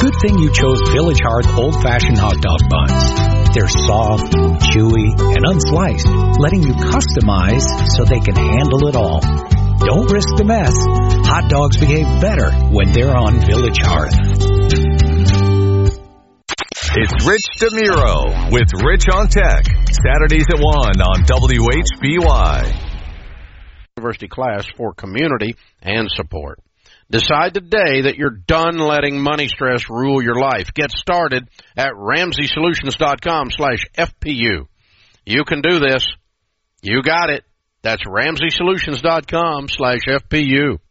Good thing you chose Village Hearth old-fashioned hot dog buns. They're soft, chewy, and unsliced, letting you customize so they can handle it all. Don't risk the mess. Hot dogs behave better when they're on Village Hearth. It's Rich DeMuro with Rich on Tech. Saturdays at 1 on WHBY. University class for community and support. Decide today that you're done letting money stress rule your life. Get started at RamseySolutions.com/FPU. You can do this. You got it. That's RamseySolutions.com/FPU.